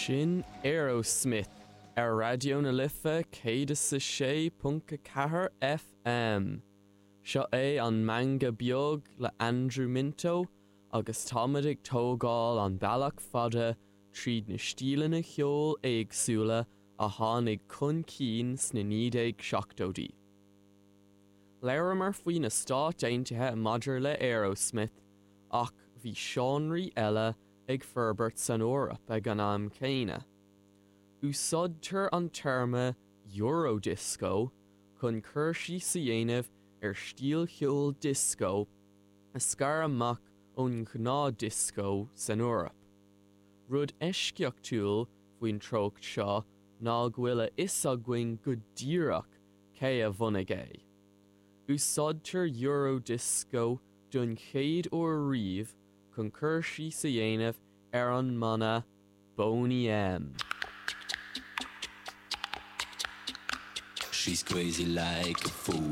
Sin Aerosmith ar radio na Lifa 106.4 FM. Seo é an manga beag le Andrew Minto agus támaigh tógáil an bealach fada tríd na stíle na cheol éagsúla a tháinig chun cín sna 1970. Léir mar faoi na stát aontaithe maidir le Aerosmith ach bhí seanraí eile ag forbairt san Eorp ag an am céine. Úsáidtear an terma Eurodisco chun cuirsí sa dhéanamh ar stíl cheol disco a scar amach ón gná disco san Eorp. Rud eisceochtúil faoin trócht seo ná ghuiile is againn go díreach cé a bhunaigh é. Úsáidtear Eurodisco dún chéad ó riamh chun cuirsí sa dhéanamh ar an mana Boney M. She's crazy like a fool.